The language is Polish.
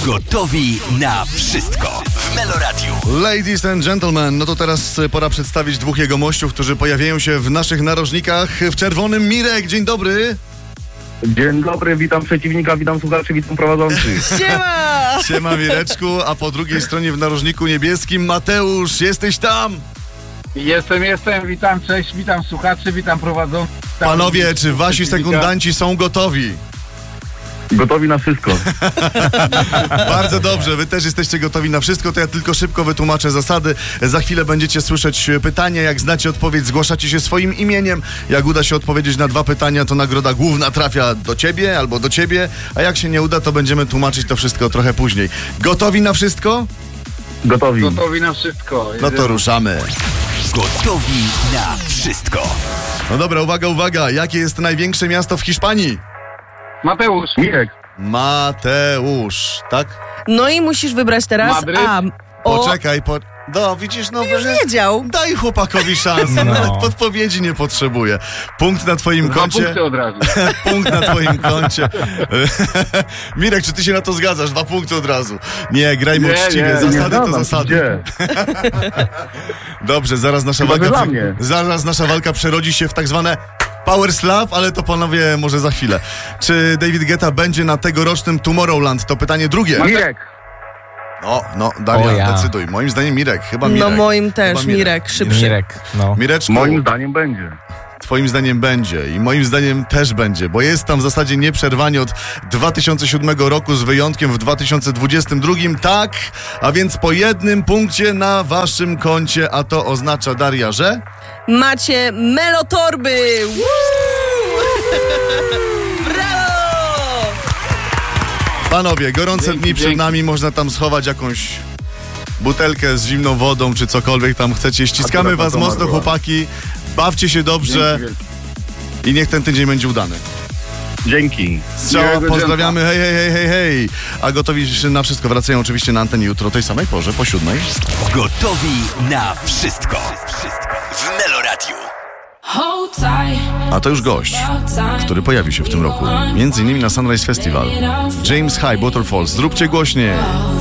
Gotowi na wszystko w Meloradiu. Ladies and gentlemen, no to teraz pora przedstawić dwóch jegomościów, którzy pojawiają się w naszych narożnikach. W czerwonym Mirek, dzień dobry. Dzień dobry, witam przeciwnika, witam słuchaczy, witam prowadzących. Siema! Siema Mireczku, a po drugiej stronie w narożniku niebieskim Mateusz, jesteś tam? Jestem, witam, cześć, witam słuchaczy, witam prowadzących. Panowie, czy wasi sekundanci są gotowi? Gotowi na wszystko. Bardzo dobrze, wy też jesteście gotowi na wszystko, to ja tylko szybko wytłumaczę zasady. Za chwilę będziecie słyszeć pytania, jak znacie odpowiedź, zgłaszacie się swoim imieniem. Jak uda się odpowiedzieć na 2 pytania, to nagroda główna trafia do ciebie albo do ciebie, a jak się nie uda, to będziemy tłumaczyć to wszystko trochę później. Gotowi na wszystko? Gotowi. Gotowi na wszystko. No to ruszamy. Gotowi na wszystko. No dobra, uwaga, jakie jest największe miasto w Hiszpanii? Mateusz. Mirek. Mateusz, tak? No i musisz wybrać teraz Madryt. Poczekaj, widzisz, no... Już wiedział. Daj chłopakowi szansę, nawet podpowiedzi nie potrzebuje. Punkt na twoim 2 koncie. punkty od razu. Punkt na twoim koncie. Mirek, czy ty się na to zgadzasz? 2 punkty od razu. Nie, grajmy uczciwie. nie Zasady to zgadzam, zasady. gdzie? Dobrze, zaraz nasza walka przerodzi się w tak zwane Power Slap, ale to panowie może za chwilę. Czy David Guetta będzie na tegorocznym Tomorrowland? To pytanie drugie. Mirek. No, Daria, decyduj. Moim zdaniem Mirek, chyba Mirek. No moim też, Chyba Mirek, szybszy. Mirek, no. Mireczku, Moim zdaniem będzie. twoim zdaniem będzie i moim zdaniem też będzie, bo jest tam w zasadzie nieprzerwanie od 2007 roku z wyjątkiem w 2022, tak, a więc po 1 punkcie na waszym koncie, a to oznacza, Daria, że... Macie melotorby! Brawo! Panowie, gorące dni przed dzięki. nami, można tam schować jakąś butelkę z zimną wodą, czy cokolwiek tam chcecie. Ściskamy Akurat was to mocno, marła. chłopaki, bawcie się dobrze Dzięki. i niech ten tydzień będzie udany. Dzięki. Strzała, Miłego pozdrawiamy, hej. A gotowi na wszystko wracają oczywiście na antenie jutro o tej samej porze, po 7:00. Gotowi na wszystko w Meloradiu. A to już gość, który pojawi się w tym roku, między innymi na Sunrise Festival. James High Waterfalls, zróbcie głośniej.